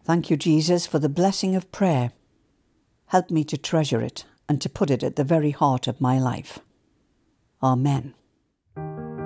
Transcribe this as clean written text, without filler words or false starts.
Thank you, Jesus, for the blessing of prayer. Help me to treasure it and to put it at the very heart of my life. Amen.